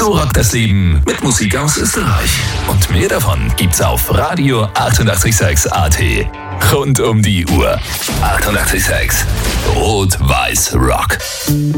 So rockt das Leben mit Musik aus Österreich. Und mehr davon gibt's auf Radio 886 AT. Rund um die Uhr. 886 Rot-Weiß Rock.